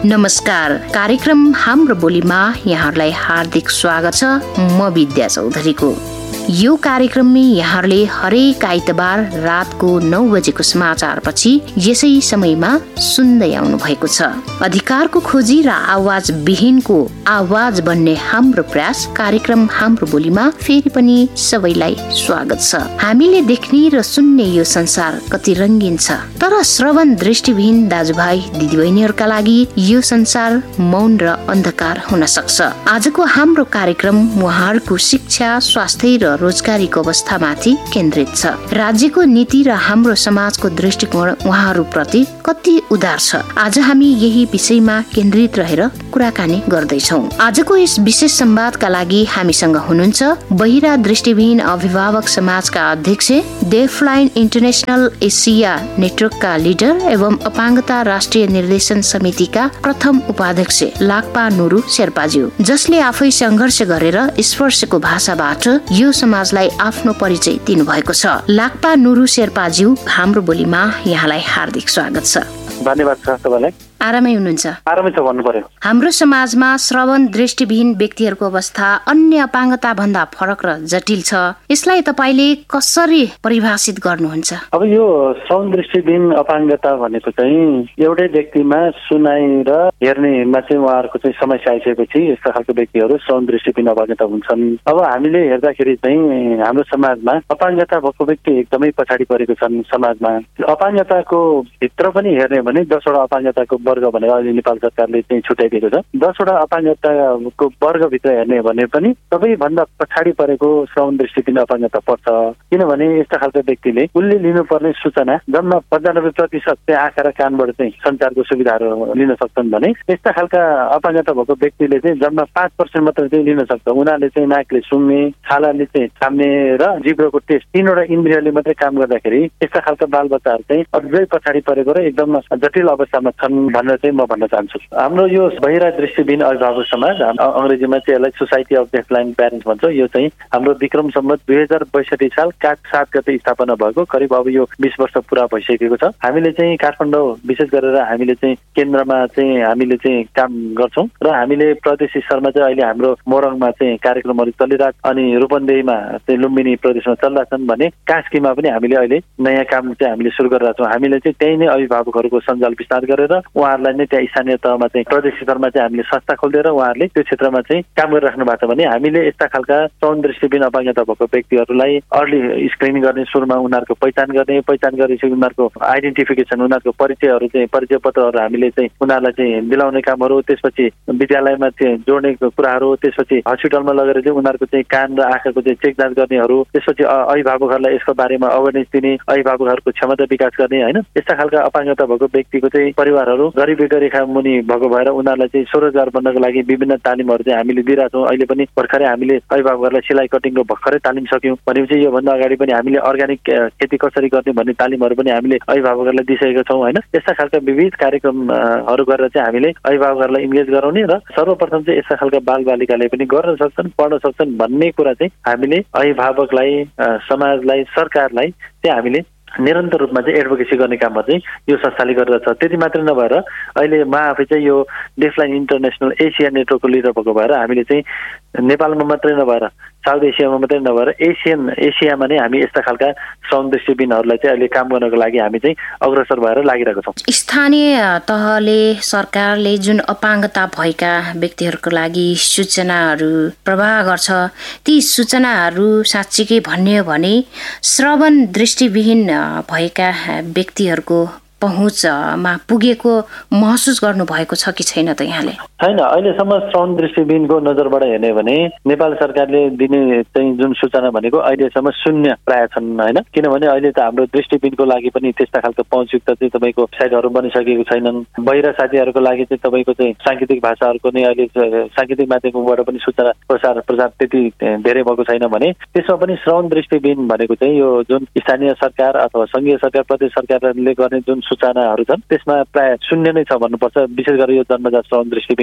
नमस्कार, कार्यक्रम हाम्रो बोलीमा यहाँहरूलाई हार्दिक स्वागत छ। म विद्या चौधरीको। यो कार्यक्रममा यहाँहरूले हरेक आइतबार रातको 9 बजेको समाचारपछि यसै समयमा सुन्दै आउनु भएको छ। अधिकारको खोजी र आवाज विहीनको आवाज बन्ने हाम्रो प्रयास कार्यक्रम हाम्रो बोलीमा फेरि पनि सबैलाई स्वागत छ। हामीले देख्ने र सुन्ने यो संसार कति रंगीन छ, तर श्रवण दृष्टिविहीन दाजुभाइ दिदीबहिनीहरूका लागि यो संसार मौन र अन्धकार हुन सक्छ। आजको हाम्रो कार्यक्रम उहाँहरूको शिक्षा, स्वास्थ्य र रोजगारीको अवस्थामाथि केन्द्रित छ। राज्यको नीति र हाम्रो समाजको दृष्टिकोण उहाँहरूप्रति कति उदार छ, आज हामी यही विषयमा केन्द्रित रहेर कुराकानी गर्दैछौँ। आजको यस विशेष संवादका लागि हामीसँग हुनुहुन्छ बहिरा दृष्टिविहीन अभिभावक समाजका अध्यक्ष, डेफलाइन इन्टरनेशनल एसिया नेटवर्कका लिडर एवं अपाङ्गता राष्ट्रिय निर्देशन समितिका प्रथम उपाध्यक्ष लाक्पा नुरू शेर्पाज्यू, जसले आफै संघर्ष गरेर स्पर्शको भाषाबाट यो समाजलाई आफ्नो परिचय दिनुभएको छ। लाक्पा नुरू शेर्पाज्यू, हाम्रो बोलीमा यहाँलाई हार्दिक स्वागत छ। धन्यवाद छ तपाईलाई। आरामै हुनुहुन्छ? आरामै छ भन्नु पर्यो। हाम्रो समाजमा श्रवण दृष्टिविहीन व्यक्तिहरूको अवस्था अन्य अपाङ्गता भन्दा फरक र जटिल छ। यसलाई तपाईले कसरी परिभाषित गर्नुहुन्छ? अब यो श्रवण दृष्टिविहीन अपाङ्गता भनेको चाहिँ एउटै व्यक्तिमा सुनाइ र हेर्नेमा चाहिँ उहाँहरूको चाहिँ समस्या आइसकेपछि यस्ता खालको व्यक्तिहरू श्रवण दृष्टिविहीन अपाङ्गता हुन्छन्। अब हामीले हेर्दाखेरि चाहिँ हाम्रो समाजमा अपाङ्गता भएको व्यक्ति एकदमै पछाडि परेको छन्। समाजमा अपाङ्गताको भित्र पनि हेर्ने भने 10 वटा अपाङ्गताको वर्ग भनेर अहिले नेपाल सरकारले चाहिँ छुट्याइदिएको छ। 10 वटा अपाङ्गताको वर्गभित्र हेर्ने भने पनि सबैभन्दा पछाडि परेको श्रवण दृष्टिविहीन अपाङ्गता पर्छ। किनभने यस्ता खालको व्यक्तिले उसले लिनुपर्ने सूचना जम्मा 95% चाहिँ आँखा र कानबाट चाहिँ सञ्चारको सुविधाहरू लिन सक्छन् भने यस्ता खालका अपाङ्गता भएको व्यक्तिले चाहिँ जम्मा 5% मात्र चाहिँ लिन सक्छ। उनीहरूले चाहिँ नाकले सुँग्ने, छालाले चाहिँ छाम्ने र जिब्रोको टेस्ट 3 वटा इन्द्रियले मात्रै काम गर्दाखेरि यस्ता खालका बालबच्चाहरू चाहिँ अझै पछाडि परेको र एकदम जटिल अवस्थामा छन् भनेर चाहिँ म भन्न चाहन्छु। हाम्रो यो बहिरा दृष्टिविहीन अभिभावक समाज, अंग्रेजीमा चाहिँ यसलाई सोसाइटी अफ डेफलाइन प्यारेन्ट्स भन्छ, यो चाहिँ हाम्रो विक्रम सम्वत 2062 साल काग 7 गते स्थापना भएको, करिब अब यो 20 वर्ष पुरा भइसकेको छ। हामीले चाहिँ काठमाडौँ विशेष गरेर हामीले चाहिँ केन्द्रमा चाहिँ हामीले चाहिँ काम गर्छौँ र हामीले प्रदेश स्तरमा चाहिँ अहिले हाम्रो मोरङमा चाहिँ कार्यक्रमहरू चलिरहेको, अनि रूपन्देहीमा चाहिँ लुम्बिनी प्रदेशमा चलिरहेछन् भने कास्कीमा पनि हामीले अहिले नयाँ काम चाहिँ हामीले सुरु गरिरहेका छौँ। हामीले चाहिँ त्यही नै अभिभावकहरूको सञ्जाल विस्तार गरेर उहाँहरूलाई नै त्यहाँ स्थानीय तहमा चाहिँ प्रदेश स्तरमा चाहिँ हामीले संस्था खोलिदिएर उहाँहरूले त्यो क्षेत्रमा चाहिँ काम गरिराख्नु भएको छ भने हामीले यस्ता खालका श्रवण दृष्टिविहीन अपाङ्गता भएको व्यक्तिहरूलाई अर्ली स्क्रिनिङ गर्ने, सुरुमा उनीहरूको पहिचान गरेपछि उनीहरूको आइडेन्टिफिकेसन, उनीहरूको परिचयहरू चाहिँ परिचय पत्रहरू हामीले चाहिँ उनीहरूलाई चाहिँ दिलाउने कामहरू, त्यसपछि विद्यालयमा चाहिँ जोड्ने कुराहरू, त्यसपछि हस्पिटलमा लगेर चाहिँ उनीहरूको चाहिँ कान र आँखाको चाहिँ चेक जाँच गर्नेहरू, त्यसपछि अभिभावकहरूलाई यसको बारेमा अवेरनेस दिने, अभिभावकहरूको क्षमता विकास गर्ने, होइन यस्ता खालका अपाङ्गता भएको व्यक्तिको चाहिँ परिवारहरू गरिबी रेखा मुनि भएको भएर उनीहरूलाई चाहिँ स्वरोजगार बन्नको लागि विभिन्न तालिमहरू चाहिँ हामीले दिइरहेछौँ। अहिले पनि भर्खरै हामीले अभिभावकहरूलाई सिलाइ कटिङको भर्खरै तालिम सक्यौँ। भनेपछि योभन्दा अगाडि पनि हामीले अर्ग्यानिक खेती कसरी गर्ने भन्ने तालिमहरू पनि हामीले अभिभावकहरूलाई दिइसकेका छौँ। होइन यस्ता खालका विविध कार्यक्रमहरू गरेर चाहिँ हामीले अभिभावकहरूलाई इन्गेज गराउने र सर्वप्रथम चाहिँ यस्ता खालका बालबालिकाले पनि गर्न सक्छन्, पढ्न सक्छन् भन्ने कुरा चाहिँ हामीले अभिभावकलाई, समाजलाई, सरकारलाई चाहिँ हामीले निरन्तर रूपमा चाहिँ एडभोकेसी गर्ने काममा चाहिँ यो संस्थाले गरिरहेछ। त्यति मात्रै नभएर अहिले म आफै चाहिँ यो डेफलाइन इन्टरनेसनल एसिया नेटवर्कको लिडर भएको भएर हामीले चाहिँ नेपालमा मात्रै नभएर साउथ एसियामा मात्रै नभएर एसियामा नै हामी यस्ता खालका श्रवण दृष्टिविहीनहरूलाई चाहिँ अहिले काम गर्नको लागि हामी चाहिँ अग्रसर भएर लागिरहेको छौँ। स्थानीय तहले, सरकारले जुन अपाङ्गता भएका व्यक्तिहरूको लागि सूचनाहरू प्रवाह गर्छ, ती सूचनाहरू साँच्चीकै भन्ने हो भने श्रवण दृष्टिविहीन भएका व्यक्तिहरूको पहुँचमा पुगेको महसुस गर्नु भएको छ कि छैन त यहाँले? छैन, अहिलेसम्म श्रवण दृष्टिविहीनको नजरबाट हेर्ने भने नेपाल सरकारले दिने चाहिँ जुन सूचना भनेको अहिलेसम्म शून्य प्राय छन्। होइन किनभने अहिले त हाम्रो दृष्टिविहीनको लागि पनि त्यस्ता खालको पहुँचयुक्त चाहिँ तपाईँको साइटहरू बनिसकेको छैनन्। बहिरा साथीहरूको लागि चाहिँ तपाईँको चाहिँ सांकेतिक भाषाहरूको नै अहिले सांकेतिक माध्यमबाट पनि सूचना प्रचार त्यति धेरै भएको छैन भने त्यसमा पनि श्रवण दृष्टिविहीन भनेको चाहिँ यो जुन स्थानीय सरकार अथवा संघीय सरकार, प्रदेश सरकारले गर्ने जुन सूचनाहरू छन् त्यसमा प्राय शून्य नै छ भन्नुपर्छ। विशेष गरेर यो जन्मजात श्रवण दृष्टिविहीन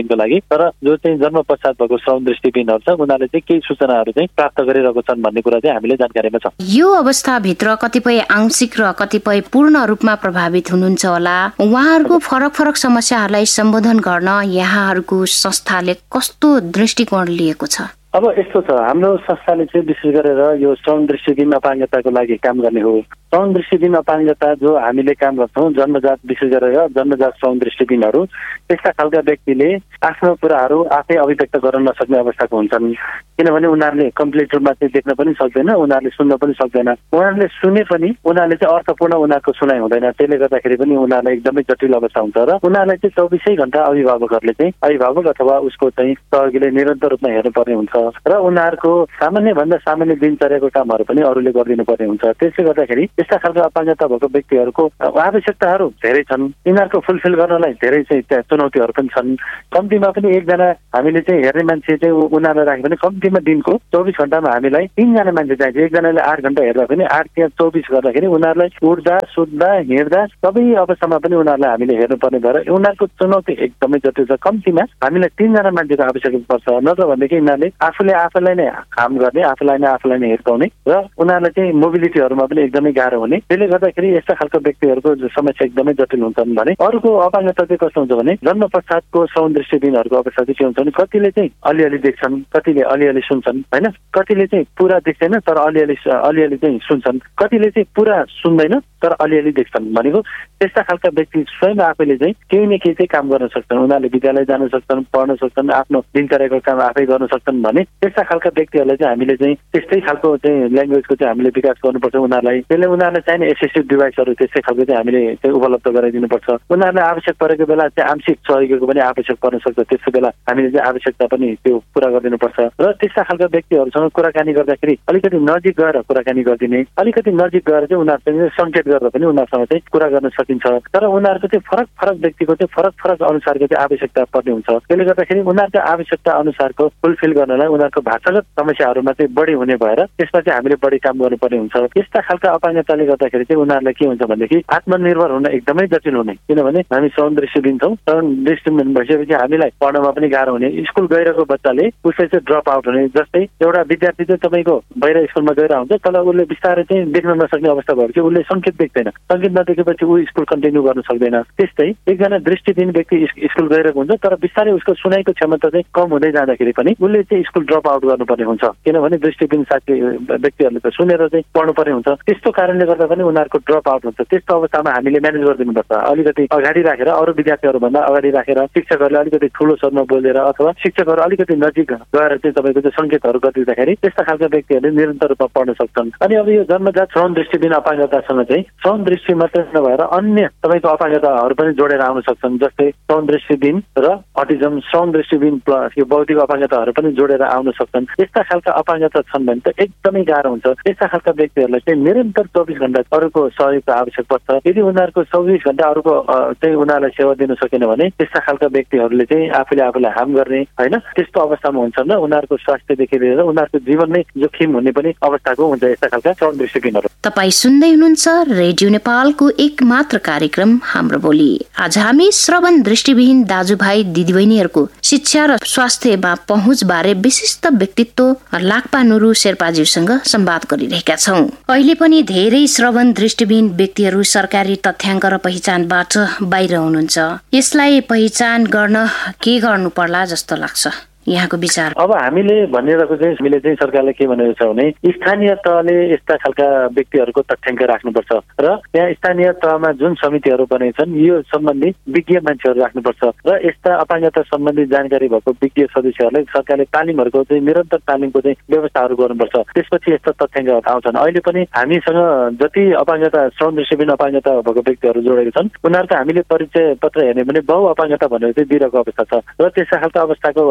दृष्टिबिनको लागि। तर जो चाहिँ जन्म पश्चात भएको श्रवण दृष्टिबिनहरू छ उनीहरूले चाहिँ केही सूचनाहरू चाहिँ प्राप्त गरिरहेको छन् भन्ने कुरा चाहिँ हामीले जानकारीमा छ। यो अवस्थाभित्र कतिपय आंशिक र कतिपय पूर्ण रूपमा प्रभावित हुनुहुन्छ होला। उहाँहरूको फरक फरक समस्याहरूलाई सम्बोधन गर्न यहाँहरूको संस्थाले कस्तो दृष्टिकोण लिएको छ? अब यस्तो छ, हाम्रो संस्थाले चाहिँ विशेष गरेर यो श्रवण दृष्टिबिन अपाङ्गताको लागि काम गर्ने हो। श्रवण दृष्टिबिन अपाङ्गता जो हामीले काम गर्छौँ जन्मजात, विशेष गरेर जन्मजात श्रवण दृष्टिबिनहरू, त्यस्ता खालका व्यक्तिले आफ्नो कुराहरू आफै अभिव्यक्त गर्न नसक्ने अवस्थाको हुन्छन्। किनभने उनीहरूले कम्प्लिट रूपमा चाहिँ देख्न पनि सक्दैन, उनीहरूले सुन्न पनि सक्दैन। उनीहरूले सुने पनि उनीहरूले चाहिँ अर्थपूर्ण उनीहरूको सुनाइ हुँदैन। त्यसले गर्दाखेरि पनि उनीहरूलाई एकदमै जटिल अवस्था हुन्छ र उनीहरूलाई चाहिँ 24 घण्टा अभिभावकहरूले चाहिँ अभिभावक अथवा उसको चाहिँ सहयोगीले निरन्तर रूपमा हेर्नुपर्ने हुन्छ र उनीहरूको सामान्यभन्दा सामान्य दिनचर्याको कामहरू पनि अरूले गरिदिनु पर्ने हुन्छ। त्यसले गर्दाखेरि यस्ता खालको अपाङ्गता भएको व्यक्तिहरूको आवश्यकताहरू धेरै छन्। यिनीहरूको फुलफिल गर्नलाई धेरै चाहिँ चुनौतीहरू पनि छन्। कम्तीमा पनि एकजना हामीले चाहिँ हेर्ने मान्छे चाहिँ उनीहरूलाई राख्यो भने कम्तीमा दिनको 24 घण्टामा हामीलाई 3 जना मान्छे चाहिन्छ। एकजनाले 8 घण्टा हेर्दा पनि 8 या 24 गर्दाखेरि उनीहरूलाई उठ्दा सुत्दा हिँड्दा सबै अवस्थामा पनि उनीहरूलाई हामीले हेर्नुपर्ने भएर उनीहरूको चुनौती एकदमै जटिल छ। कम्तीमा हामीलाई 3 जना मान्छेको आवश्यकता पर्छ। नत्र भनेदेखि यिनीहरूले आफूलाई नै काम गर्ने, आफूलाई नै हिर्काउने र उनीहरूलाई चाहिँ मोबिलिटीहरूमा पनि एकदमै गाह्रो हुने। त्यसले गर्दाखेरि यस्ता खालको व्यक्तिहरूको समस्या एकदमै जटिल हुन्छन्। भने अरूको अपाङ्गता चाहिँ कस्तो हुन्छ भने जन्म पश्चातको श्रवण दृष्टिबिनहरूको अवस्था चाहिँ के हुन्छ भने कतिले चाहिँ अलिअलि देख्छन्, कतिले अलिअलि सुन्छन् होइन, कतिले चाहिँ पुरा देख्दैन तर अलिअलि चाहिँ सुन्छन्, कतिले चाहिँ पुरा सुन्दैन तर अलिअलि देख्छन्। भनेको त्यस्ता खालका व्यक्ति स्वयं आफैले चाहिँ केही न केही चाहिँ काम गर्न सक्छन्। उनीहरूले विद्यालय जान सक्छन्, पढ्न सक्छन्, आफ्नो दिनचर्याको काम आफै गर्न सक्छन्। भने त्यस्ता खालका व्यक्तिहरूलाई चाहिँ हामीले चाहिँ त्यस्तै खालको चाहिँ ल्याङ्ग्वेजको चाहिँ हामीले विकास गर्नुपर्छ। उनीहरूलाई चाहिने एसिस्टिभ डिभाइसहरू त्यस्तै खालको चाहिँ हामीले चाहिँ उपलब्ध गराइदिनुपर्छ। उनीहरूलाई आवश्यक परेको बेला चाहिँ आंशिक सहयोगको पनि आवश्यक पर्न सक्छ। त्यस्तो बेला हामीले चाहिँ आवश्यकता पनि त्यो पुरा गरिदिनुपर्छ र त्यस्ता खालका व्यक्तिहरूसँग कुराकानी गर्दाखेरि अलिकति नजिक गएर कुराकानी गरिदिने, अलिकति नजिक गएर चाहिँ उनीहरूसँग सङ्केत गरेर पनि उनीहरूसँग चाहिँ कुरा गर्न सकिन्छ। तर उनीहरूको चाहिँ फरक फरक व्यक्तिको चाहिँ फरक अनुसारको चाहिँ आवश्यकता पर्ने हुन्छ। त्यसले गर्दाखेरि उनीहरूको आवश्यकता अनुसारको फुलफिल गर्नलाई उनीहरूको भाषागत समस्याहरूमा चाहिँ बढी हुने भएर त्यसमा चाहिँ हामीले बढी काम गर्नुपर्ने हुन्छ। यस्ता खालका अपाङ्गताले गर्दाखेरि चाहिँ उनीहरूलाई के हुन्छ भनेदेखि आत्मनिर्भर हुन एकदमै जटिल हुने। किनभने हामी श्रवण दृष्टिबिन छौँ, श्रवण दृष्टिबिन भइसकेपछि हामीलाई पढ्नमा पनि गाह्रो हुने। स्कुल गइरहेको बच्चाले उसले चाहिँ ड्रप आउट हुने। जस्तै एउटा विद्यार्थी चाहिँ तपाईँको बाहिर स्कुलमा गएर हुन्छ तर उसले बिस्तारै चाहिँ देख्न नसक्ने अवस्था भयो कि उसले सङ्केत देख्दैन, सङ्केत नदेखेपछि ऊ स्कुल कन्टिन्यू गर्न सक्दैन। त्यस्तै एकजना दृष्टिबिन व्यक्ति स्कुल गइरहेको हुन्छ तर बिस्तारै उसको सुनाइको क्षमता चाहिँ कम हुँदै जाँदाखेरि पनि उसले चाहिँ स्कुल ड्रप आउट गर्नुपर्ने हुन्छ। किनभने दृष्टिबिन साथी व्यक्तिहरूले त सुनेर चाहिँ पढ्नुपर्ने हुन्छ। त्यस्तो कारणले गर्दा पनि उनीहरूको ड्रप आउट हुन्छ। त्यस्तो अवस्थामा हामीले म्यानेज गरिदिनुपर्छ। अलिकति अगाडि राखेर अरू विद्यार्थीहरूभन्दा अगाडि राखेर शिक्षकहरूले अलिकति ठुलो स्वरमा बोलेर अथवा शिक्षकहरू अलिकति नजिक गएर चाहिँ तपाईँको चाहिँ सङ्केतहरू गरिदिँदाखेरि त्यस्ता खालका व्यक्तिहरूले निरन्तर रूपमा पढ्न सक्छन्। अनि अब यो जन्मजात श्रवण दृष्टिबिन अपाङ्गतासँग चाहिँ श्रवण दृष्टि मात्रै नभएर अन्य तपाईँको अपाङ्गताहरू पनि जोडेर आउन सक्छन्। जस्तै श्रवण दृष्टिबिन र अटिजम, श्रवण दृष्टिबिन प्लस यो बौद्धिक अपाङ्गताहरू पनि जोडेर आउन सक्छन्। यस्ता खालका अपाङ्गता छन् भने त एकदमै गाह्रो हुन्छ। यस्ता खालका व्यक्तिहरूलाई चाहिँ निरन्तर 24 घण्टा अरूको सहयोगको आवश्यक पर्छ। यदि उनीहरूको 24 घण्टा अरूको चाहिँ उनीहरूलाई सेवा दिन सकेन भने त्यस्ता खालका व्यक्तिहरूले चाहिँ आफूलाई हार्म गर्ने होइन त्यस्तो अवस्थामा हुन्छन् र उनीहरूको स्वास्थ्यदेखि लिएर उनीहरूको जीवन नै जोखिम हुने पनि अवस्थाको हुन्छ यस्ता खालका श्रवण दृष्टिबिनहरू। तपाईँ सुन्दै हुनुहुन्छ रेडियो नेपालको एक मात्र कार्यक्रम हाम्रो बोली। आज हामी श्रवण दृष्टिविहीन दाजुभाइ दिदीबहिनीहरूको शिक्षा र स्वास्थ्यमा पहुँच बारे विशिष्ट व्यक्तित्व लाक्पा नुरू शेर्पाज्यूसँग संवाद गरिरहेका छौँ। अहिले पनि धेरै श्रवण दृष्टिविहीन व्यक्तिहरू सरकारी तथ्याङ्क र पहिचानबाट बाहिर हुनुहुन्छ। यसलाई पहिचान गर्न के गर्नु पर्ला जस्तो लाग्छ यहाँको विचार? अब हामीले भनिरहेको चाहिँ हामीले चाहिँ सरकारले के भनेको छ भने स्थानीय तहले यस्ता खालका व्यक्तिहरूको तथ्याङ्क राख्नुपर्छ र त्यहाँ स्थानीय तहमा जुन समितिहरू बनेछन् यो सम्बन्धी विज्ञ मान्छेहरू राख्नुपर्छ र यस्ता अपाङ्गता सम्बन्धी जानकारी भएको विज्ञ सदस्यहरूलाई सरकारले तालिमहरूको चाहिँ निरन्तर तालिमको चाहिँ व्यवस्थाहरू गर्नुपर्छ। त्यसपछि यस्ता तथ्याङ्क आउँछन्। अहिले पनि हामीसँग जति अपाङ्गता श्रवण दृष्टिबिन अपाङ्गता भएको व्यक्तिहरू जोडेका छन् उनीहरूको हामीले परिचय पत्र हेर्ने भने बहु अपाङ्गता भनेर चाहिँ दिइरहेको अवस्था छ र त्यस्ता खालका अवस्थाको अपाङ्गता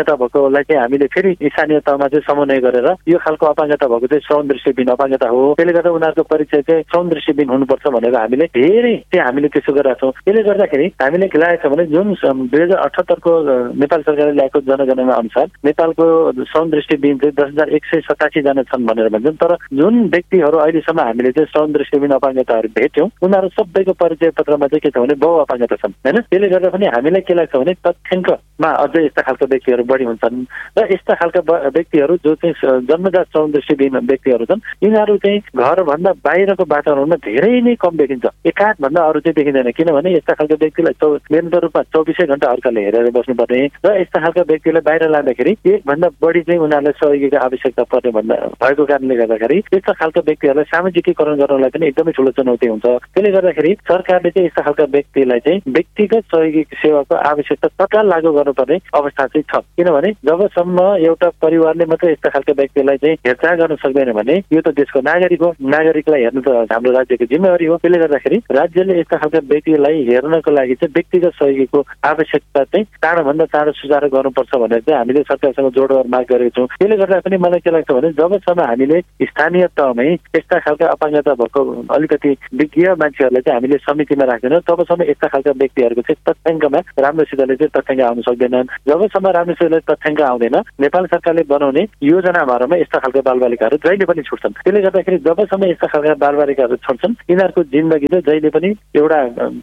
अपाङ्गता भएकोलाई चाहिँ हामीले फेरि स्थानीय तहमा चाहिँ समन्वय गरेर यो खालको अपाङ्गता भएको चाहिँ श्रवण दृष्टिबिन अपाङ्गता हो, त्यसले गर्दा उनीहरूको परिचय चाहिँ श्रवण दृष्टिबिन हुनुपर्छ भनेर हामीले धेरै चाहिँ हामीले त्यसो गरेका छौँ। त्यसले गर्दाखेरि हामीले ल्याएको छ भने जुन 2078 को नेपाल सरकारले ल्याएको जनगणना अनुसार नेपालको श्रवण दृष्टिबिन चाहिँ 10,187 जना छन् भनेर भन्छन्। तर जुन व्यक्तिहरू अहिलेसम्म हामीले चाहिँ श्रवण दृष्टिबिन अपाङ्गताहरू भेट्यौँ उनीहरू सबैको परिचय पत्रमा चाहिँ के छ भने बहु अपाङ्गता छन् होइन। त्यसले गर्दा पनि हामीलाई के लाग्छ भने तथ्याङ्कमा अझै यस्ता खालका व्यक्तिहरू बढी हुन्छन् र यस्ता खालका व्यक्तिहरू जो चाहिँ जन्मजात श्रवण दृष्टिबिन व्यक्तिहरू छन् यिनीहरू चाहिँ घरभन्दा बाहिरको वातावरणमा धेरै नै कम देखिन्छ, एकाधभन्दा अरू चाहिँ देखिँदैन। किनभने यस्ता खालका व्यक्तिलाई निरन्तर रूपमा 24 घण्टा अर्काले हेरेर बस्नुपर्ने र यस्ता खालका व्यक्तिलाई बाहिर लाँदाखेरि एकभन्दा बढी चाहिँ उनीहरूलाई सहयोगीको आवश्यकता पर्ने भएको कारणले गर्दाखेरि यस्ता खालका व्यक्तिहरूलाई सामाजिकीकरण गर्नलाई पनि एकदमै ठुलो चुनौती हुन्छ। त्यसले गर्दाखेरि सरकारले चाहिँ यस्ता खालका व्यक्तिलाई चाहिँ व्यक्तिगत सहयोगी सेवाको आवश्यकता तत्काल लागू गर्नुपर्ने अवस्था चाहिँ छ। किनभने जबसम्म एउटा परिवारले मात्रै यस्ता खालका व्यक्तिलाई चाहिँ हेरचाह गर्न सक्दैन भने यो त देशको नागरिक हो, नागरिकलाई हेर्नु त हाम्रो राज्यको जिम्मेवारी हो। त्यसले गर्दाखेरि राज्यले यस्ता खालका व्यक्तिलाई हेर्नको लागि चाहिँ व्यक्तिगत सहयोगीको आवश्यकता चाहिँ चाँडोभन्दा चाँडो सुचारू गर्नुपर्छ भनेर चाहिँ हामीले सरकारसँग जोडदार माग गरेको छौँ। त्यसले गर्दा पनि मलाई के लाग्छ भने जबसम्म हामीले स्थानीय तहमै यस्ता खालका अपाङ्गता भएको अलिकति विज्ञ मान्छेहरूलाई चाहिँ हामीले समितिमा राख्दैनौँ तबसम्म यस्ता खालका व्यक्तिहरूको चाहिँ तथ्याङ्कमा राम्रोसितले चाहिँ तथ्याङ्क आउन सक्दैनन्। जबसम्म राम्रोसितले तथ्याङ्क आउँदैन नेपाल सरकारले बनाउने योजनाहरूमा यस्ता खालका बालबालिकाहरू जहिले पनि छुट्छन्। त्यसले गर्दाखेरि जबसम्म यस्ता खालका बालबालिकाहरू छुट्छन् यिनीहरूको जिन्दगी चाहिँ जहिले पनि एउटा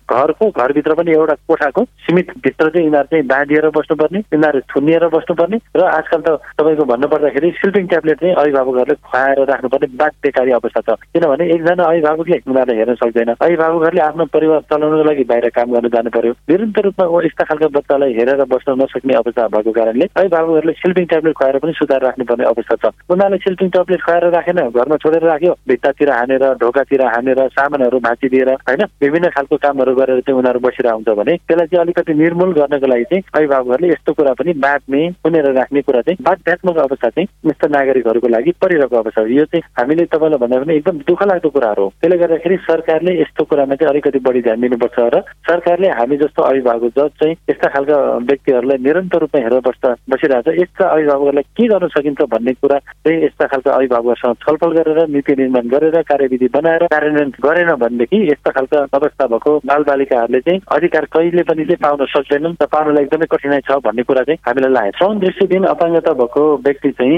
घरभित्र पनि एउटा कोठाको सीमित भित्र चाहिँ यिनीहरू चाहिँ बाँधिएर बस्नुपर्ने, यिनीहरू थुनिएर बस्नुपर्ने र आजकल त तपाईँको भन्नुपर्दाखेरि स्लिपिङ ट्याब्लेट चाहिँ अभिभावकहरूले खुवाएर राख्नुपर्ने बाध्यकारी अवस्था छ। किनभने एकजना अभिभावकले उनीहरूलाई हेर्न सक्दैन, अभिभावकहरूले आफ्नो परिवार चलाउनको लागि बाहिर काम गर्न जानु पर्यो, निरन्तर रूपमा यस्ता खालका बच्चालाई हेरेर बस्न नसक्ने अवस्था भएको कारणले अभिभावकहरूले स्लिपिङ ट्याब्लेट खुवाएर पनि सुधार राख्नुपर्ने अवस्था छ। उनीहरूले स्लिपिङ ट्याब्लेट खुवाएर राखेन, घरमा छोडेर राख्यो, भित्तातिर हानेर ढोकातिर हानेर सामानहरू भाँचिदिएर होइन विभिन्न खालको कामहरू गरेर चाहिँ उनीहरू बसिरहेको हुन्छ भने त्यसलाई चाहिँ अलिकति निर्मूल गर्नको लागि चाहिँ अभिभावकहरूले यस्तो कुरा पनि बाँड्ने पुनेर राख्ने कुरा चाहिँ बाध्यात्मक अवस्था चाहिँ यस्ता नागरिकहरूको लागि परिरहेको अवस्था हो। यो चाहिँ हामीले तपाईँलाई भन्दा पनि एकदम दुःख लाग्दो कुराहरू हो। त्यसले गर्दाखेरि सरकारले यस्तो कुरामा चाहिँ अलिकति बढी ध्यान दिनुपर्छ र सरकारले हामी जस्तो अभिभावक जब चाहिँ यस्ता खालका व्यक्तिहरूलाई निरन्तर रूपमा हेरेर बसिरहेको छ यस्ता अभिभावकहरूलाई के गर्न सकिन्छ भन्ने कुरा चाहिँ यस्ता खालका अभिभावकसँग छलफल गरेर नीति निर्माण गरेर कार्यविधि बनाएर कार्यान्वयन गरेन भनेदेखि यस्ता खालका अवस्था भएको बालबालिकाहरूले चाहिँ अधिकार कहिले पनि चाहिँ पाउन सक्दैनन् र पाउनलाई एकदमै कठिनाइ छ भन्ने कुरा चाहिँ हामीलाई लाग्यो। श्रवण दृष्टिबिन अपाङ्गता भएको व्यक्ति चाहिँ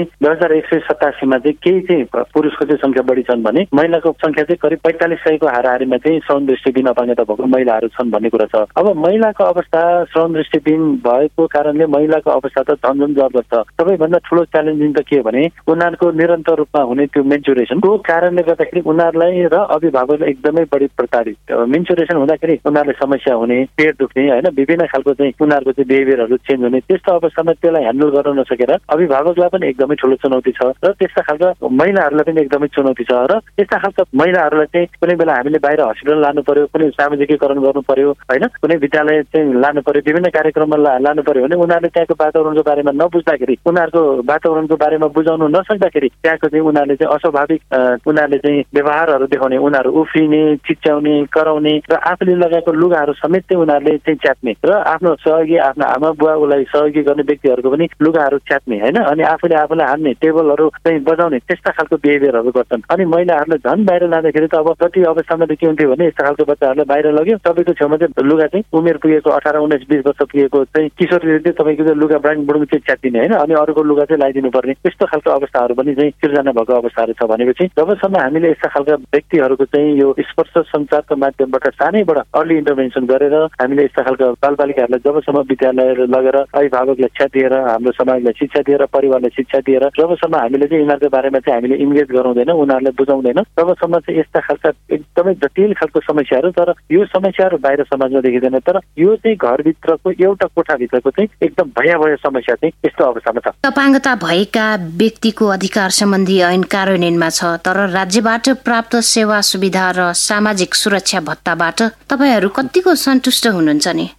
2187 मा चाहिँ केही चाहिँ पुरुषको चाहिँ संख्या बढी छन् भने महिलाको संख्या चाहिँ करिब 4500को हाराहारीमा चाहिँ श्रवण दृष्टिबिन अपाङ्गता भएको महिलाहरू छन् भन्ने कुरा छ। अब महिलाको अवस्था श्रवण दृष्टिबिन भएको कारणले महिलाको अवस्था त झन्झन जर्जर छ। सबैभन्दा ठुलो च्यालेन्जिङ त के हो भने उनीहरूको निरन्तर रूपमा हुने त्यो मेन्चुरेसनको कारणले गर्दाखेरि उनीहरूलाई र अभिभावकलाई एकदमै बढी प्रताडित। मेन्चुरेसन हुँदाखेरि उनीहरूले समस्या हुने, पेट दुख्ने होइन विभिन्न खालको चाहिँ उनीहरूको चाहिँ बिहेभियरहरू चेन्ज हुने, त्यस्तो अवस्थामा त्यसलाई ह्यान्डल गर्न नसकेर अभिभावकलाई पनि एकदमै ठुलो चुनौती छ र त्यस्ता खालका महिलाहरूलाई पनि एकदमै चुनौती छ र त्यस्ता खालका महिलाहरूलाई चाहिँ कुनै बेला हामीले बाहिर हस्पिटल लानु पर्यो, कुनै सामाजिकीकरण गर्नु पर्यो होइन, कुनै विद्यालय चाहिँ लानु पर्यो, विभिन्न कार्यक्रममा लानु पर्यो भने उनीहरूले त्यहाँको वातावरणको बारेमा नबुझ्दाखेरि उनीहरूको वातावरणको बारेमा बुझाउनु नसक्दाखेरि त्यहाँको चाहिँ उनीहरूले चाहिँ अस्वाभाविक उनीहरूले चाहिँ व्यवहारहरू देखाउने, उनीहरू उफ्रिने, चिच्याउने, कराउने र आफूले लगाएको लुगाहरू समेत चाहिँ उनीहरूले चाहिँ च्यात्ने र आफ्नो सहयोगी आफ्नो आमा बुवालाई सहयोगी गर्ने व्यक्तिहरूको पनि लुगाहरू च्यात्ने होइन अनि आफूले आफूलाई हान्ने, टेबलहरू चाहिँ बजाउने त्यस्ता खालको बिहेभियरहरू गर्छन्। अनि महिलाहरूलाई झन् बाहिर लाँदाखेरि त अब कति अवस्थामा के हुन्थ्यो भने यस्ता खालको बच्चाहरूलाई बाहिर लग्यो, तपाईँको छेउमा चाहिँ लुगा चाहिँ उमेर पुगेको 18, 19, 20 वर्ष पुगेको चाहिँ किशोरले चाहिँ तपाईँको चाहिँ लुगा ब्राङ बुडुङ चाहिँ च्यातिने होइन अनि अरूको लुगा चाहिँ लगाइदिनु पर्ने त्यस्तो खालको अवस्थाहरू पनि चाहिँ सिर्जना भएको अवस्थाहरू छ। भनेपछि जबसम्म हामीले यस्ता खालका व्यक्तिहरूको चाहिँ यो स्पर्श सञ्चारको माध्यमबाट सानैबाट अर्ली इन्टरभेन्सन गरेर हामीले यस्ता खालका बालबालिकाहरूलाई जबसम्म विद्यालय लगेर अभिभावकलाई शिक्षा दिएर, हाम्रो समाजलाई शिक्षा दिएर, परिवारलाई शिक्षा दिएर जबसम्म हामीले चाहिँ यिनीहरूको बारेमा चाहिँ हामीले इन्गेज गराउँदैन, उनीहरूलाई बुझाउँदैन तबसम्म चाहिँ यस्ता खालका एकदमै जटिल खालको समस्याहरू तर यो समस्याहरू बाहिर समाजमा देखिँदैन तर यो चाहिँ घरभित्रको एउटा कोठाभित्रको चाहिँ एकदम भयावह समस्या चाहिँ यस्तो अवस्थामा छ। अपाङ्गता भएका व्यक्तिको अधिकार सम्बन्धी ऐन कार्यान्वयनमा छ तर राज्यबाट प्राप्त सेवा सुविधा र सामाजिक सुरक्षा भत्ताबाट तपाईहरू कतिको सन्तुष्ट हुनुहुन्छ नि?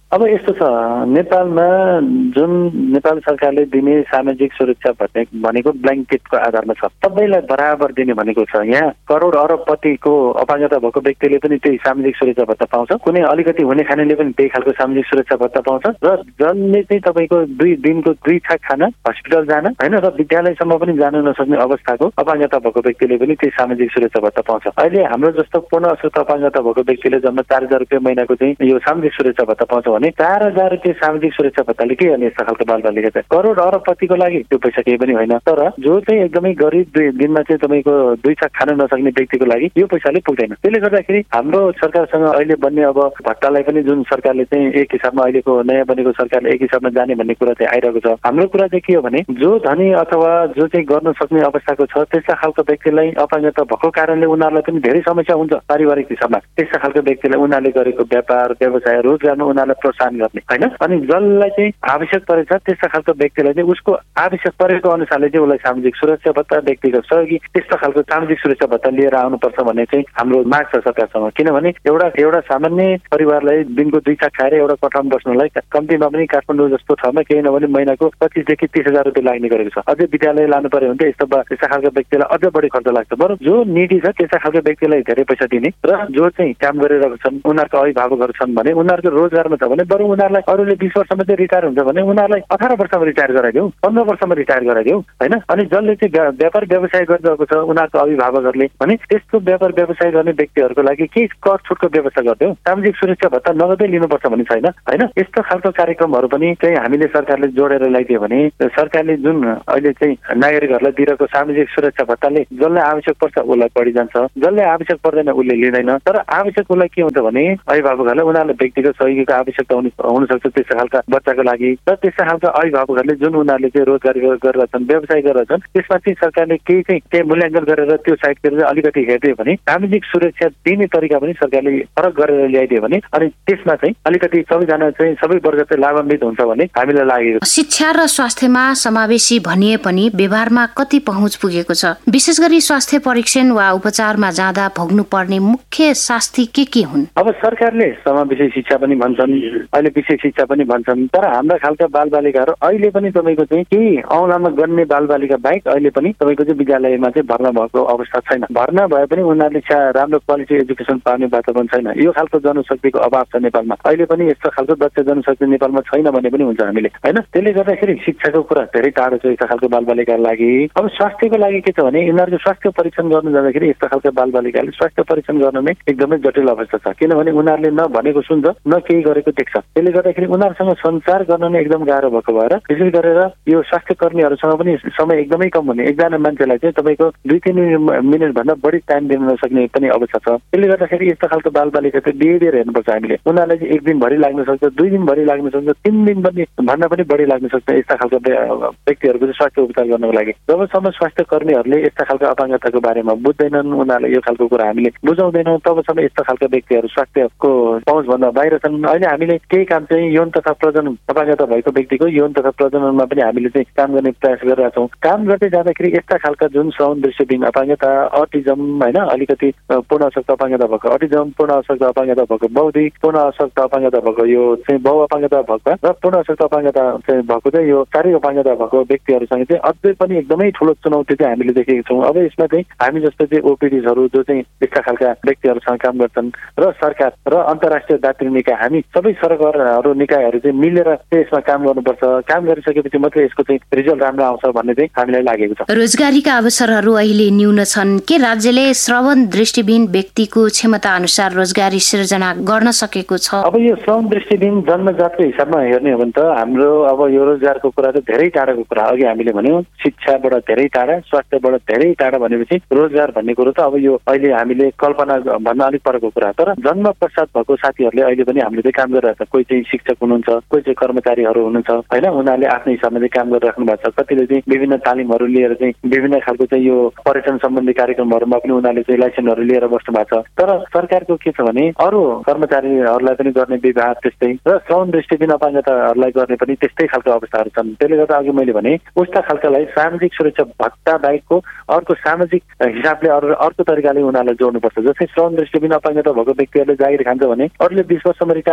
अब यस्तो छ, नेपालमा जुन नेपाल सरकारले दिने सामाजिक सुरक्षा भत्ता भनेको ब्ल्याङ्केटको आधारमा छ, सबैलाई बराबर दिने भनेको छ। यहाँ करोड अरबपतिको अपाङ्गता भएको व्यक्तिले पनि त्यही सामाजिक सुरक्षा भत्ता पाउँछ, कुनै अलिकति हुने खानेले पनि त्यही खालको सामाजिक सुरक्षा भत्ता पाउँछ, र जसले चाहिँ तपाईँको 2 दिनको 2 छाक खान हस्पिटल जान होइन र विद्यालयसम्म पनि जान नसक्ने अवस्थाको अपाङ्गता भएको व्यक्तिले पनि त्यही सामाजिक सुरक्षा भत्ता पाउँछ। अहिले हाम्रो जस्तो पूर्ण अशक्त अपाङ्गता भएको व्यक्तिले जम्मा 4,000 रुपियाँ महिनाको चाहिँ यो सामाजिक सुरक्षा भत्ता पाउँछ भने 4,000 रुपियाँ सामाजिक सुरक्षा भत्ताले के गर्ने? यस्तो खालको बालबालिका चाहिँ करोड अरबपतिको लागि त्यो पैसा केही पनि होइन, तर जो चाहिँ एकदमै गरिब दिनमा चाहिँ तपाईँको 2 छाक खान नसक्ने व्यक्तिको लागि यो पैसाले पुग्दैन। त्यसले गर्दाखेरि हाम्रो सरकारसँग अहिले बन्ने अब भत्तालाई पनि जुन सरकारले चाहिँ एक हिसाबमा अहिलेको नयाँ बनेको सरकारले एक हिसाबमा जाने भन्ने कुरा चाहिँ आइरहेको छ। हाम्रो कुरा चाहिँ के हो भने जो धनी अथवा जो चाहिँ गर्न सक्ने अवस्थाको छ त्यस्ता खालको व्यक्तिलाई अपाङ्गता भएको कारणले उनीहरूलाई पनि धेरै समस्या हुन्छ पारिवारिक हिसाबमा। त्यस्ता खालको व्यक्तिलाई उनीहरूले गरेको व्यापार व्यवसाय रोजगारमा उनीहरूलाई प्रोत्साहन गर्ने होइन, अनि जसलाई चाहिँ आवश्यक परेछ त्यस्ता खालको व्यक्तिलाई चाहिँ उसको आवश्यक परेको अनुसारले चाहिँ उसलाई सामाजिक सुरक्षा भत्ता, व्यक्तिगत सहयोगी त्यस्तो खालको सामाजिक सुरक्षा भत्ता लिएर आउनुपर्छ भन्ने चाहिँ हाम्रो माग छ सरकारसँग। किनभने एउटा सामान्य परिवारलाई दिनको 2 छाक खाएर एउटा कोठामा बस्नलाई कम्तीमा पनि काठमाडौँ जस्तो ठाउँमा केही नभने महिनाको 25,000 देखि 30,000 रुपियाँ लाग्ने गरेको छ। अझै विद्यालय लानु पर्यो भने त्यस्ता खालको व्यक्तिलाई अझ बढी खर्च लाग्छ। बरु जो निडी छ त्यस्ता खालको व्यक्तिलाई धेरै पैसा दिने र जो चाहिँ काम गरिरहेको छन् उनीहरूको अभिभावकहरू छन् भने उनीहरूको रोजगारमा छ भने बरु उनीहरूलाई अरूले 20 वर्षमा चाहिँ रिटायर हुन्छ भने उनीहरूलाई 18 वर्षमा रिटायर गराइदेऊ, 15 वर्षमा रिटायर गराइदेऊ होइन। अनि जसले चाहिँ व्यापार व्यवसाय गरिरहेको छ उनीहरूको अभिभावकहरूले भने त्यस्तो व्यापार व्यवसाय गर्ने व्यक्तिहरूको लागि केही कर छुटको व्यवस्था गरिदेऊ, सामाजिक सुरक्षा भत्ता नगदै लिनुपर्छ भन्ने छैन होइन। यस्तो खालको कार्यक्रमहरू पनि चाहिँ हामीले सरकारले जोडेर ल्याइदियो भने सरकारले जुन अहिले चाहिँ नागरिकहरूलाई दिएको सामाजिक सुरक्षा भत्ताले जसलाई आवश्यक पर्छ उसलाई बढी जान्छ, जसले आवश्यक पर्दैन उसले लिँदैन। तर आवश्यक उसलाई के हुन्छ भने अभिभावकहरूलाई उनीहरूलाई व्यक्तिगत सहयोगीको आवश्यकता हुनसक्छ त्यस्तो खालका बच्चाको लागि, र त्यस्ता खालका अभिभावकहरूले जुन उनीहरूले चाहिँ रोजगार गरेर छन् व्यवसाय गरेर छन् त्यसमा चाहिँ सरकारले केही चाहिँ त्यही मूल्याङ्कन गरेर त्यो साइडतिर चाहिँ अलिकति हेरिदियो भने सामाजिक सुरक्षा दिने तरिका पनि सरकारले फरक गरेर ल्याइदियो भने अनि त्यसमा चाहिँ अलिकति सबैजना चाहिँ सबै वर्ग चाहिँ लाभान्वित हुन्छ भन्ने हामीलाई लागेको छ। शिक्षा र स्वास्थ्यमा समावेशी भनिए पनि व्यवहारमा कति पहुँच पुगेको छ? विशेष गरी स्वास्थ्य परीक्षण वा उपचारमा जाँदा भोग्नु पर्ने मुख्य शास्ति के हुन्? अब सरकारले समावेशी शिक्षा पनि भन्छन्, अहिले विशेष शिक्षा पनि भन्छन्, तर हाम्रा खालका बालबालिकाहरू अहिले पनि तपाईँको चाहिँ केही औँलामा गन्ने बालबालिका बाहेक अहिले पनि तपाईँको चाहिँ विद्यालयमा चाहिँ भर्ना भएको अवस्था छैन। भर्ना भए पनि उनीहरूले राम्रो क्वालिटी एजुकेसन पाउने वातावरण छैन। यो खालको जनशक्तिको अभाव छ नेपालमा। अहिले पनि यस्तो खालको दक्ष जनशक्ति नेपालमा छैन भने पनि हुन्छ हामीले होइन। त्यसले गर्दाखेरि शिक्षाको कुरा धेरै टाढो छ यस्तो खालको बालबालिकाको लागि। अब स्वास्थ्यको लागि के छ भने यिनीहरूको स्वास्थ्य परीक्षण गर्नु जाँदाखेरि यस्तो खालको बालबालिकाले स्वास्थ्य परीक्षण गर्न नै एकदमै जटिल अवस्था छ, किनभने उनीहरूले न भनेको सुन्छ न केही गरेको देख्छ। त्यसले गर्दाखेरि उनीहरूसँग सञ्चार गर्न नै एकदम गाह्रो भएको भएर विशेष गरेर यो स्वास्थ्य कर्मीहरूसँग पनि समय एकदमै कम हुने, एकजना मान्छेलाई चाहिँ तपाईँको 2-3 मिनटभन्दा बढी टाइम दिन नसक्ने पनि अवस्था छ। त्यसले गर्दाखेरि यस्तो खालको बालबालिका चाहिँ बिहेभियर हेर्नुपर्छ हामीले। उनीहरूलाई चाहिँ 1 दिनभरि लाग्न सक्छ, 2 दिनभरि लाग्न सक्छ, 3 दिन पनि भन्दा पनि बढी लाग्न सक्छ यस्ता खालको व्यक्तिहरूको चाहिँ स्वास्थ्य उपचार गर्नको लागि। जबसम्म स्वास्थ्य कर्मीहरूले यस्ता खालको अपाङ्गताको बारेमा बुझ्दैनन्, उनीहरूलाई यो खालको कुरा हामीले बुझाउँदैनौँ, तबसम्म यस्ता खालका व्यक्तिहरू स्वास्थ्यको पहुँचभन्दा बाहिर छन्। अहिले हामीले केही काम चाहिँ यौन तथा प्रजनन अपाङ्गता भएको व्यक्तिको यौन तथा प्रजननमा पनि हामीले चाहिँ काम गर्ने प्रयास गरिरहेका छौँ। काम गर्दै जाँदाखेरि यस्ता खालका जुन श्रवण दृष्टिबिन अपाङ्गता, अटिजम होइन, अलिकति पूर्ण अशक्त अपाङ्गता भएको अटिजम, पूर्ण अशक्त अपाङ्गता भएको बौद्धिक, पूर्ण अशक्त अपाङ्गता भएको यो चाहिँ बहु अपाङ्गता भएको र पूर्ण अशक्त अपाङ्गता चाहिँ भएको चाहिँ यो शारीरिक अपाङ्गता भएको व्यक्तिहरूसँग चाहिँ अझै पनि एकदमै ठुलो चुनौती चाहिँ हामीले देखेका छौँ। अब यसमा चाहिँ हामी जस्तो चाहिँ ओपिडीहरू जो चाहिँ यस्ता खालका व्यक्तिहरूसँग काम गर्छन् र सरकार र अन्तर्राष्ट्रिय दात्री निकाय हामी सबै सरकारहरू निकायहरू चाहिँ मिलेर चाहिँ यसमा काम गर्नुपर्छ। काम गरिसकेपछि मात्रै यसको चाहिँ रिजल्ट राम्रो आउँछ भन्ने चाहिँ हामीलाई लागेको छ। रोजगारीका अवसरहरू अहिले न्यून छन् के राज्यले श्रवण दृष्टिबिन व्यक्तिको क्षमता अनुसार रोजगारी सिर्जना गर्न सकेको छ? अब यो श्रवण दृष्टिबिन जन्मजातको हिसाबमा हेर्ने हो भने त हाम्रो अब यो रोजगारको कुरा त धेरै टाढाको कुरा। अघि हामीले भन्यौँ शिक्षाबाट धेरै टाढा, स्वास्थ्यबाट धेरै टाढा भनेपछि रोजगार भन्ने कुरो त अब यो अहिले हामीले कल्पना भन्न अलिक परको कुरा। तर जन्म पश्चात भएको साथीहरूले अहिले पनि हामीले चाहिँ काम गरिरहेको छ। कोही चाहिँ शिक्षक हुनुहुन्छ, कोही चाहिँ कर्मचारीहरू हुनुहुन्छ होइन, उनीहरूले आफ्नो हिसाबमा चाहिँ काम गरिराख्नु भएको छ। कतिले चाहिँ विभिन्न तालिमहरू लिएर चाहिँ विभिन्न खालको चाहिँ यो पर्यटन सम्बन्धी कार्यक्रमहरूमा पनि उनीहरूले चाहिँ लाइसेन्सहरू लिएर बस्नु भएको छ। तर सरकारको के छ भने अरू कर्मचारीहरूलाई पनि गर्ने विवाह त्यस्तै र श्रवण दृष्टिबिन अपाङ्गताहरूलाई गर्ने पनि त्यस्तै खालको अवस्थाहरू छन्। त्यसले गर्दा अघि मैले भने उस्ता खालकालाई सामाजिक सुरक्षा भत्ता बाहेकको अर्को सामाजिक हिसाबले अर्को तरिकाले उनीहरूलाई जोड्नुपर्छ। जस्तै श्रवण दृष्टिबिन अपाङ्गता भएको व्यक्तिहरूले जागिर खान्छ भने अरूले 20 वर्षमा रिटायर हुन्छ भने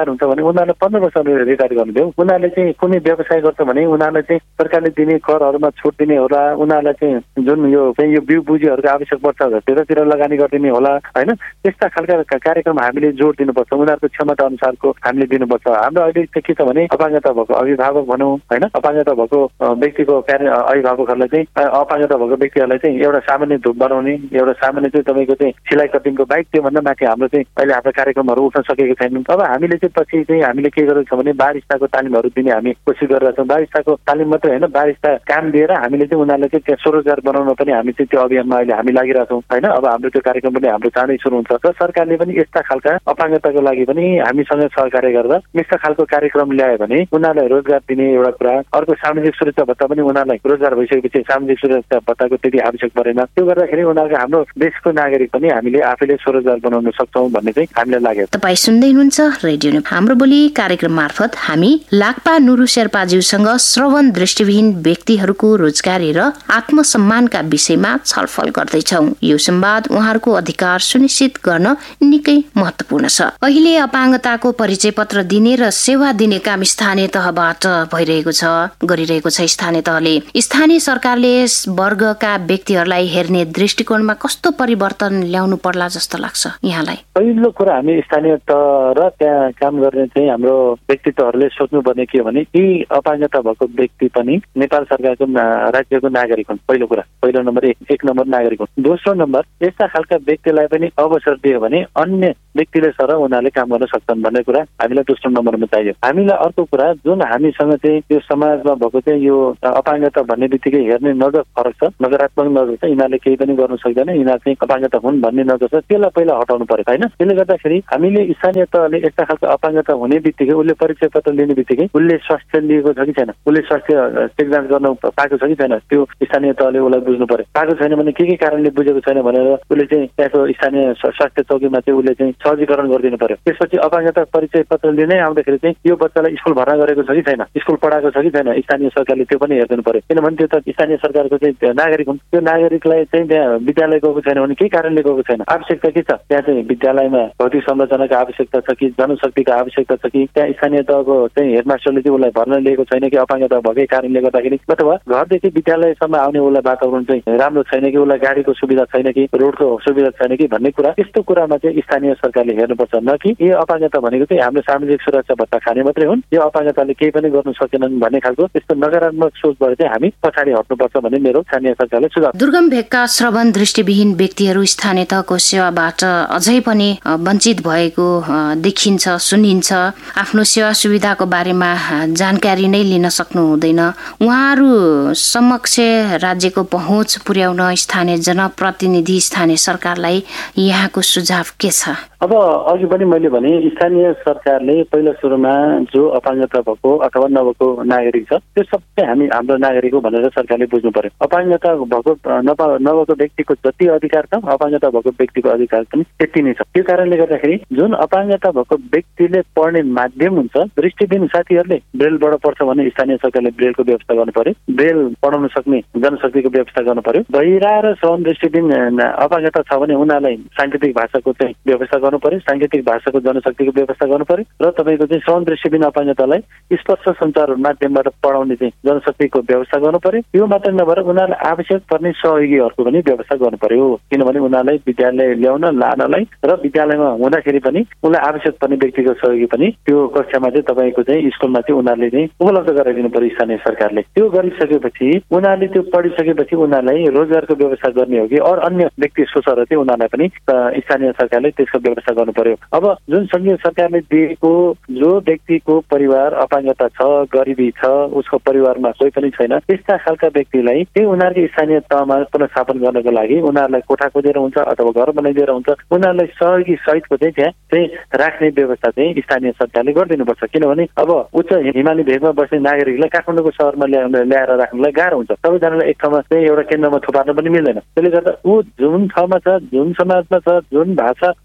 भने उनीहरूलाई 15 वर्ष रिटायर गर्नु देऊ। उनीहरूले चाहिँ कुनै व्यवसाय गर्छ भने उनीहरूलाई चाहिँ सरकारले दिने करहरूमा छुट दिने होला, उनीहरूलाई चाहिँ जुन यो बिउ बुझीहरूको आवश्यक पर्छ त्यतातिर लगानी गरिदिने होला होइन। त्यस्ता खालका कार्यक्रम हामीले जोड दिनुपर्छ, उनीहरूको क्षमता अनुसारको हामीले दिनुपर्छ। हाम्रो अहिले चाहिँ के छ भने अपाङ्गता भएको अभिभावक भनौँ होइन, अपाङ्गता भएको व्यक्तिको अभिभावकहरूलाई चाहिँ अपाङ्गता भएको व्यक्तिहरूलाई चाहिँ एउटा सामान्य धुप बनाउने, एउटा सामान्य चाहिँ तपाईँको चाहिँ सिलाइ कटिङको बाइक, त्योभन्दा माथि हाम्रो चाहिँ अहिले हाम्रो कार्यक्रमहरू उठ्न सकेको छैनन्। अब हामीले चाहिँ पछि चाहिँ हामीले के गरेको छ भने बारिस्ताको तालिमहरू दिने हामी कोसिस गरिरहेको छौँ। बारिस्ताको तालिम मात्रै होइन, बारिस्ता काम दिएर हामीले चाहिँ उनीहरूलाई चाहिँ त्यहाँ स्वरोजगार बनाउन पनि हामी चाहिँ त्यो अभियानमा अहिले हामी लागिरहेछौँ होइन। अब हाम्रो त्यो कार्यक्रम पनि हाम्रो चाँडै सुरु हुन्छ र सरकारले पनि यस्ता खालका अपाङ्गताको लागि पनि हामीसँग सहकार्य गरेर यस्ता खालको कार्यक्रम ल्यायो भने उनीहरूलाई रोजगार दिने एउटा कुरा। अर्को सामाजिक सुरक्षा भत्ता पनि उनीहरूलाई रोजगार भइसकेपछि सामाजिक सुरक्षा भत्ताको त्यति आवश्यक परेन। त्यो गर्दाखेरि उनीहरूको हाम्रो देशको नागरिक पनि हामीले आफैले स्वरोजगार बनाउन सक्छौँ भन्ने चाहिँ हामीलाई लाग्यो। तपाईँ सुन्दै हुनुहुन्छ रेडियो हाम्रो बोली कार्यक्रम मार्फत हामी लाक्पा नुरु शेर्पाज्यूसँग श्रवण दृष्टिविहीन व्यक्तिहरूको रोजगारी र आत्मसम्मानका विषयमा छलफल गर्दैछौँ। यो संवाद उहाँहरूको अधिकार सुनिश्चित गर्न निकै महत्वपूर्ण छ। अहिले अपाङ्गताको परिचय पत्र दिने र सेवा दिने काम स्थानीय तहबाट भइरहेको छ, गरिरहेको छ स्थानीय तहले। स्थानीय सरकारले वर्गका व्यक्तिहरूलाई हेर्ने दृष्टिकोणमा कस्तो परिवर्तन ल्याउनु पर्ला जस्तो लाग्छ यहाँलाई? पहिलो कुरा हामी स्थानीय तह र त्यहाँ काम गर्ने चाहिँ हाम्रो व्यक्तित्वहरूले सोच्नुपर्ने के हो भने यी अपाङ्गता भएको व्यक्ति पनि नेपाल सरकारको राज्यको नागरिक हुन्। पहिलो नम्बर एक नम्बर नागरिक हुन्। दोस्रो नम्बर यस्ता खालका व्यक्तिलाई पनि अवसर दियो भने अन्य व्यक्तिले सर उनीहरूले काम गर्न सक्छन् भन्ने कुरा हामीलाई दोस्रो नम्बरमा चाहियो। हामीलाई अर्को कुरा जुन हामीसँग चाहिँ यो समाजमा भएको चाहिँ यो अपाङ्गता भन्ने बित्तिकै हेर्ने नजर फरक छ, नकारात्मक नजर छ। यिनीहरूले केही पनि गर्नु सक्दैन, यिनीहरू चाहिँ अपाङ्गता हुन् भन्ने नजर छ, त्यसलाई पहिला हटाउनु पर्यो होइन। त्यसले गर्दाखेरि हामीले स्थानीय तहले यस्ता खालको अपाङ्गता हुने बित्तिकै उसले परिचय पत्र लिने बित्तिकै उसले स्वास्थ्य लिएको छ कि छैन, उसले स्वास्थ्य चेक जाँच गर्न पाएको छ कि छैन, त्यो स्थानीय तहले उसलाई बुझ्नु पर्यो। पाएको छैन भने के कारणले बुझेको छैन भनेर उसले चाहिँ त्यहाँको स्थानीय स्वास्थ्य चौकीमा चाहिँ उसले चाहिँ सहजीकरण गरिदिनु पर्यो। त्यसपछि अपाङ्गता परिचय पत्र लिनै आउँदाखेरि चाहिँ यो बच्चालाई स्कुल भर्ना गरेको छ कि छैन, स्कुल पढाएको छ कि छैन, स्थानीय सरकारले त्यो पनि हेरिदिनु पर्यो। किनभने त्यो त स्थानीय सरकारको चाहिँ नागरिक हुन्। त्यो नागरिकलाई चाहिँ त्यहाँ विद्यालय गएको छैन भने के कारणले गएको छैन, आवश्यकता के छ, त्यहाँ चाहिँ विद्यालयमा भौतिक संरचनाको आवश्यकता छ कि जनशक्तिको आवश्यकता छ कि त्यहाँ स्थानीय तहको चाहिँ हेडमास्टरले चाहिँ उसलाई भर्ना लिएको छैन कि अपाङ्गता भएकै कारणले गर्दाखेरि, अथवा घरदेखि विद्यालयसम्म आउने उसलाई वातावरण चाहिँ राम्रो छैन कि, उसलाई गाडीको सुविधा छैन कि, रोडको सुविधा छैन कि भन्ने कुरा, त्यस्तो कुरामा चाहिँ स्थानीय सरकारले हेर्नुपर्छ। न कि यो अपाङ्गता भनेको चाहिँ हाम्रो सामाजिक सुरक्षा भत्ता खाने मात्रै हुन्, यो अपाङ्गताले केही पनि गर्नु सकेनन् भन्ने खालको त्यस्तो नकारात्मक सोचबाट चाहिँ हामी पछाडि हट्नुपर्छ भन्ने मेरो स्थानीय सरकारले सुझाव। दुर्गम भेगका श्रवण दृष्टिविहीन व्यक्तिहरू स्थानीय तहको सेवाबाट अझै पनि वञ्चित भएको देखिन्छ, सुनिन्छ। आफ्नो सेवा सुविधाको बारेमा जानकारी नै लिन सक्नु हुँदैन। उहाँहरू समक्ष राज्यको पहुँच पुर्याउन स्थानीय जनप्रतिनिधि, स्थानीय सरकारलाई यहाँको सुझाव के छ? अब अघि पनि मैले भने स्थानीय सरकारले पहिलो सुरुमा जो अपाङ्गता भएको अथवा नभएको नागरिक छ त्यो सबै हाम्रो नागरिक हो भनेर सरकारले बुझ्नु पर्यो। अपाङ्गता भएको नभएको व्यक्तिको जति अधिकार छ अपाङ्गता भएको व्यक्तिको अधिकार पनि त्यति नै छ। त्यो कारणले गर्दाखेरि जुन अपाङ्गता भएको व्यक्तिले पढ्ने माध्यम हुन्छ, दृष्टिविहीन साथीहरूले ब्रेलबाट पढ्छ भने स्थानीय सरकारले ब्रेलको व्यवस्था गर्नु पर्यो, ब्रेल पढाउन सक्ने जनशक्तिको व्यवस्था गर्नु पर्यो। बहिरा र श्रवण दृष्टिविहीन अपाङ्गता छ भने उनीहरूलाई साङ्केतिक भाषाको चाहिँ व्यवस्था गर्नु पर्यो, साङ्केतिक भाषाको जनशक्तिको व्यवस्था गर्नु पर्यो र तपाईँको चाहिँ श्रवण दृष्टिविहीन अपाङ्गतालाई स्पर्श सञ्चार माध्यमबाट पढाउने चाहिँ जनशक्तिको व्यवस्था गर्नु पर्यो। यो मात्र नभएर उनीहरूलाई आवश्यक पर्ने सहयोगीहरूको पनि व्यवस्था गर्नु पर्यो, किनभने उनीहरूलाई विद्यालय ल्याउन लानलाई र विद्यालयमा हुँदाखेरि पनि उनलाई आवश्यक पर्ने व्यक्तिगत सहयोगी पनि त्यो कक्षामा चाहिँ तपाईँको चाहिँ स्कुलमा चाहिँ उनीहरूले चाहिँ उपलब्ध गराइदिनु पर्यो स्थानीय सरकारले। त्यो गरिसकेपछि उनीहरूले त्यो पढिसकेपछि उनीहरूलाई रोजगारको व्यवस्था गर्ने हो कि अरू अन्य व्यक्ति सोचेर चाहिँ उनीहरूलाई पनि स्थानीय सरकारले त्यसको व्यवस्था गर्नु पर्यो। अब जुन संघीय सरकारले दिएको जो व्यक्तिको परिवार अपाङ्गता छ, गरिबी छ, उसको परिवारमा कोही पनि छैन, त्यस्ता खालका व्यक्तिलाई चाहिँ उनीहरूको स्थानीय तहमा पुनर्स्थापन गर्नको लागि उनीहरूलाई कोठा खोजेर हुन्छ अथवा घर बनाइदिएर हुन्छ, उनीहरूलाई सहयोगी सहितको चाहिँ त्यहाँ चाहिँ राख्ने व्यवस्था चाहिँ स्थानीय सरकारले गरिदिनुपर्छ। किनभने अब उच्च हिमाली भेगमा बस्ने नागरिकलाई काठमाडौँको सहरमा ल्याएर राख्नलाई गाह्रो हुन्छ, सबैजनालाई एक ठाउँमा चाहिँ एउटा केन्द्रमा थुपार्न पनि मिल्दैन। त्यसले गर्दा ऊ जुन ठाउँमा छ, जुन समाजमा छ, जुन भाषा उसले बोल्छ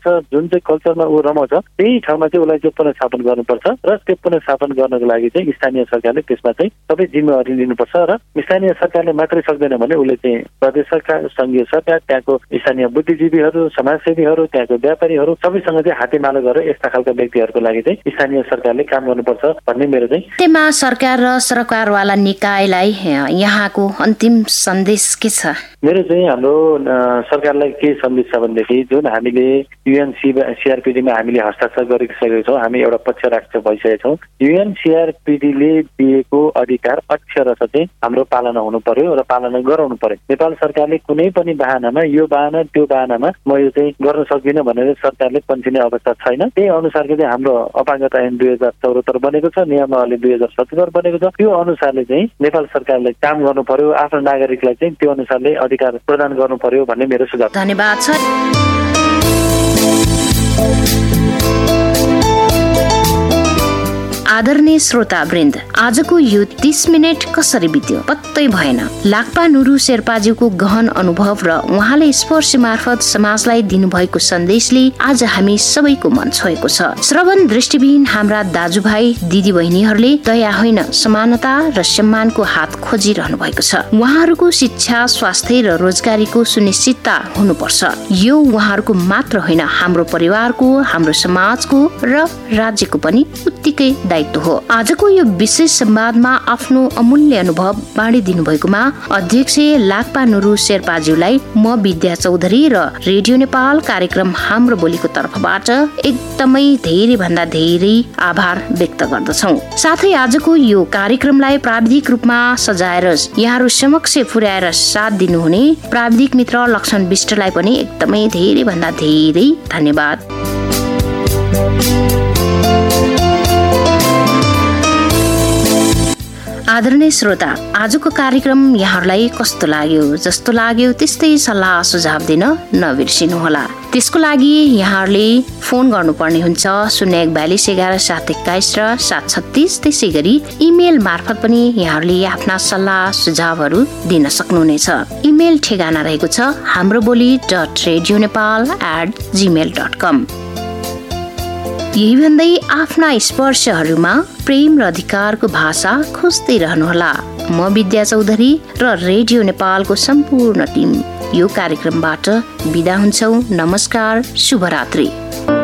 रमाउँछ, जुन चाहिँ कल्चरमा ऊ रमाउँछ त्यही ठाउँमा चाहिँ उसलाई चाहिँ पुनर्स्थापन गर्नुपर्छ र त्यो पुनर्स्थापन गर्नको लागि चाहिँ स्थानीय सरकारले त्यसमा चाहिँ सबै जिम्मेवारी लिनुपर्छ र स्थानीय सरकारले मात्रै सक्दैन भने उसले चाहिँ प्रदेश सरकार, संघीय सरकार, त्यहाँको स्थानीय बुद्धिजीवीहरू, समाजसेवीहरू, त्यहाँको व्यापारीहरू सबैसँग चाहिँ हातेमालो गरेर यस्ता खालका व्यक्तिहरूको लागि चाहिँ स्थानीय सरकारले काम गर्नुपर्छ भन्ने मेरो चाहिँ। त्यमा सरकार र सरकारवाला निकायलाई यहाँको अन्तिम सन्देश के छ? मेरो चाहिँ हाम्रो सरकारलाई के सन्देश छ भनेदेखि जुन हामीले UNCRPDमा हामीले हस्ताक्षर गरिसकेका छौँ, हामी एउटा पक्ष राष्ट्र भइसकेका छौँ। UNCRPDले दिएको अधिकार अक्षरशः चाहिँ हाम्रो पालना हुनु पर्यो र पालना गराउनु पर्यो। नेपाल सरकारले कुनै पनि बहानामा यो बहाना त्यो बहानामा म यो चाहिँ गर्न सक्दिनँ भनेर सरकारले पन्छिने अवस्था छैन। त्यही अनुसारको चाहिँ हाम्रो अपाङ्गता ऐन 2074 बनेको छ, नियमावली 2077 बनेको छ। त्यो अनुसारले चाहिँ नेपाल सरकारले काम गर्नु पर्यो, आफ्नो नागरिकलाई चाहिँ त्यो अनुसारले अधिकार प्रदान गर्नु पर्यो भन्ने मेरो सुझाव। धन्यवाद छ। आदरणीय श्रोतावृन्द, आजको यो 30 मिनट कसरी बित्यो पत्तै भएन। लाक्पा नुरू शेर्पाज्यूको गहन अनुभव र उहाँले स्पर्श मार्फत समाजलाई दिनुभएको सन्देशले आज हामी सबैको मन छोएको छ। श्रवण दृष्टिविहीन हाम्रा दाजुभाइ दिदी बहिनीहरूले दया होइन समानता र सम्मानको हात खोजिरहनु भएको छ। उहाँहरूको शिक्षा, स्वास्थ्य र रोजगारीको सुनिश्चितता हुनुपर्छ। यो उहाँहरूको मात्र होइन, हाम्रो परिवारको, हाम्रो समाजको र राज्यको पनि उत्तिकै दायित्व हो। आजको यो विशेष संवादमा आफ्नो अमूल्य अनुभव बाँडिदिनु भएकोमा अध्यक्ष लाक्पा नुरू शेर्पाज्यूलाई म विद्या चौधरी र रेडियो नेपाल कार्यक्रम हाम्रो बोलीको तर्फबाट एकदमै धेरै भन्दा धेरै आभार व्यक्त गर्दछौ। साथै आजको यो कार्यक्रमलाई प्राविधिक रूपमा सजाएर यहाँहरू समक्ष पुर्याएर साथ दिनुहुने प्राविधिक मित्र लक्ष्मण विष्टलाई पनि एकदमै धेरै भन्दा धेरै धन्यवाद। आदरणीय श्रोता, आजको कार्यक्रम यहाँहरूलाई कस्तो लाग्यो? जस्तो लाग्यो त्यस्तै सल्लाह सुझाव दिन नबिर्सिनुहोला। त्यसको लागि यहाँहरूले फोन गर्नुपर्ने हुन्छ 0142 11 721 र 736। त्यसै गरी इमेल मार्फत पनि यहाँहरूले आफ्ना सल्लाह सुझावहरू दिन सक्नुहुनेछ। इमेल ठेगाना रहेको छ hamroboli.radionepal@gmail.com। यही भन्दै आफ्ना स्पर्शहरूमा प्रेम र अधिकारको भाषा खोज्दै रहनुहोला। म विद्या चौधरी र रेडियो नेपालको सम्पूर्ण टिम यो कार्यक्रमबाट बिदा हुन्छौ। नमस्कार, शुभरात्रि।